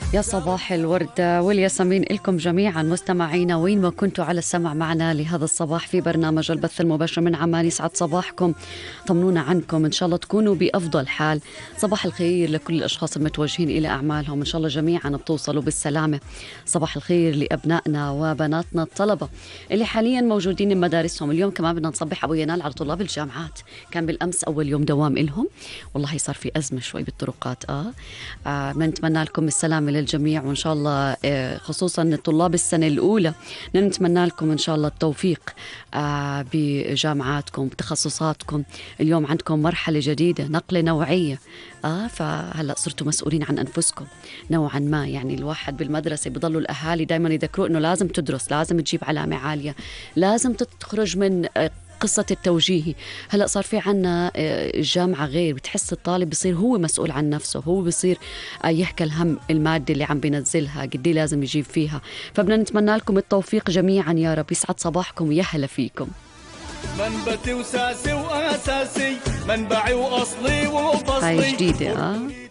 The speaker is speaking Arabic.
يا صباح الورد والياسمين لكم جميعا مستمعينا وين ما كنتوا على السمع معنا لهذا الصباح في برنامج البث المباشر من عمان. يسعد صباحكم، طمنونا عنكم، إن شاء الله تكونوا بأفضل حال. صباح الخير لكل الأشخاص المتوجهين إلى أعمالهم، إن شاء الله جميعا بتوصلوا بالسلامة. صباح الخير لأبنائنا وبناتنا الطلبة اللي حاليا موجودين بمدارسهم. اليوم كمان بدنا نصبح أبو ينال على طلاب الجامعات، كان بالأمس أول يوم دوام إلهم، والله صار في أزمة شوي بالطرقات. بنتمنى لكم السلامة للجميع، وإن شاء الله خصوصا طلاب السنة الأولى نتمنى لكم إن شاء الله التوفيق بجامعاتكم بتخصصاتكم. اليوم عندكم مرحلة جديدة، نقلة نوعية. فهلأ صرتوا مسؤولين عن أنفسكم نوعا ما. يعني الواحد بالمدرسة بضلوا الأهالي دايما يذكروا إنه لازم تدرس، لازم تجيب علامة عالية، لازم تخرج من قصة التوجيهي. هلأ صار في عنا الجامعة غير، بتحس الطالب بصير هو مسؤول عن نفسه، هو بصير يحكي الهم المادة اللي عم بينزلها قدي لازم يجيب فيها. فبدنا نتمنى لكم التوفيق جميعا يا رب. يسعد صباحكم ويا هلا فيكم. منبتي وساسي وأساسي، منبعي وأصلي وفصلي. هاي جديدة